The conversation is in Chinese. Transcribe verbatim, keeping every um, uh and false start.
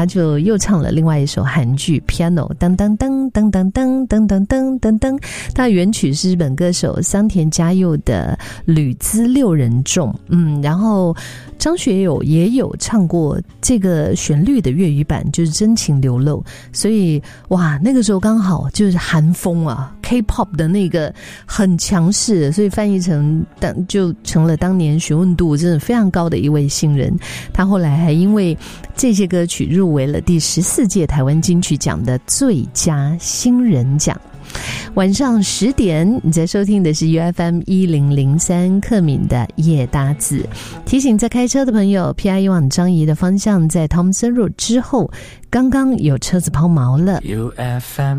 就又唱了另外一首韩剧 Piano， 噔噔噔噔噔噔噔噔噔噔噔，它的原曲是日本歌手桑田佳佑的吕资六人众，嗯，然后张学友也有唱过这个旋律的粤语版，就是真情流露，所以哇，那个时候刚好就是韩风啊 K-pop 的那个很强势，所以翻译成当就成了当年询问度真的非常高的一位新人。他后来还因为这些歌曲入围了第十四届台湾金曲奖的最佳新人奖。晚上十点，你在收听的是 U F M 一零零三克敏的夜搭子。提醒在开车的朋友 ，P I E 往张仪的方向，在 Thompson Road 之后，刚刚有车子抛锚了。U F M